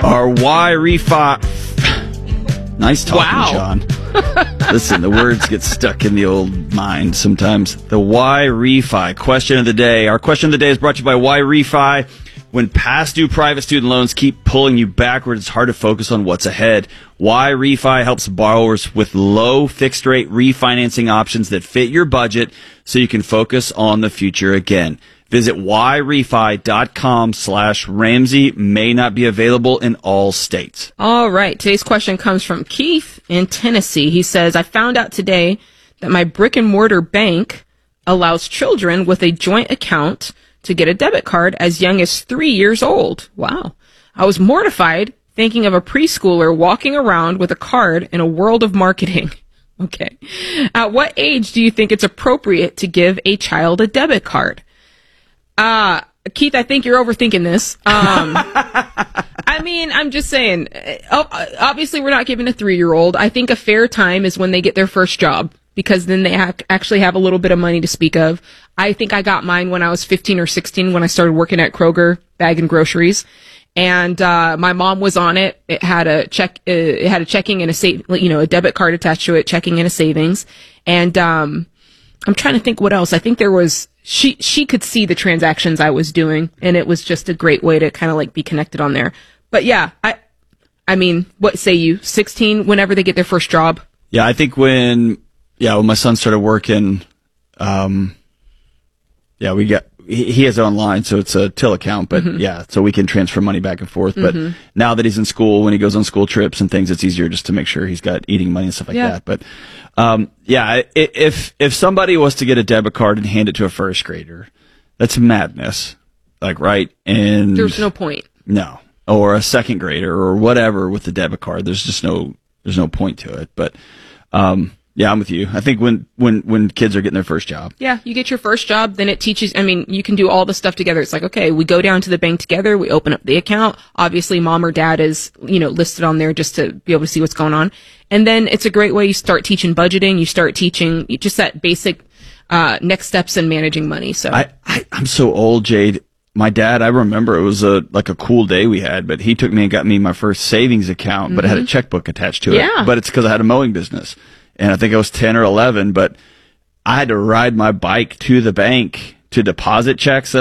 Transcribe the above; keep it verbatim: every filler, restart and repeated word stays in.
Our Y refi. Nice talking, Wow. John. Listen, the words get stuck in the old mind sometimes. The Y refi question of the day. Our question of the day is brought to you by Y refi. When past due private student loans keep pulling you backwards, it's hard to focus on what's ahead. Y refi helps borrowers with low fixed rate refinancing options that fit your budget so you can focus on the future again. Visit yrefi.com slash Ramsey. May not be available in all states. All right. Today's question comes from Keith in Tennessee. He says, I found out today that my brick and mortar bank allows children with a joint account to get a debit card as young as three years old. Wow. I was mortified thinking of a preschooler walking around with a card in a world of marketing. Okay. At what age do you think it's appropriate to give a child a debit card? Uh, Keith, I think you're overthinking this. Um, I mean, I'm just saying, uh, obviously we're not giving a three-year-old. I think a fair time is when they get their first job, because then they ha- actually have a little bit of money to speak of. I think I got mine when I was fifteen or sixteen when I started working at Kroger, bagging groceries. And, uh, my mom was on it. It had a check, uh, it had a checking and a save, you know, a debit card attached to it, checking and a savings. And, um, I'm trying to think what else. I think there was, she, she could see the transactions I was doing, and it was just a great way to kind of like be connected on there. But yeah, I, I mean, what say you? sixteen, whenever they get their first job? Yeah, I think when, yeah, when my son started working, um, yeah, we got, he, he has it online, so it's a till account, but mm-hmm. yeah, so we can transfer money back and forth. But mm-hmm. now that he's in school, when he goes on school trips and things, it's easier just to make sure he's got eating money and stuff like yeah. that. But, um, yeah, if, if somebody was to get a debit card and hand it to a first grader, that's madness. Like, right? And there's no point. No. Or a second grader or whatever with the debit card. There's just no, there's no point to it. But, um, yeah, I'm with you. I think when, when, when kids are getting their first job. Yeah, you get your first job, then it teaches, I mean, you can do all the stuff together. It's like, okay, we go down to the bank together, we open up the account. Obviously, mom or dad is, you know, listed on there just to be able to see what's going on. And then it's a great way you start teaching budgeting, you start teaching just that basic, uh, next steps in managing money. So I, I, I'm so old, Jade. My dad, I remember it was a, like a cool day we had, but he took me and got me my first savings account, mm-hmm. but it had a checkbook attached to it. Yeah. But it's because I had a mowing business. And I think I was ten or eleven, but I had to ride my bike to the bank to deposit checks that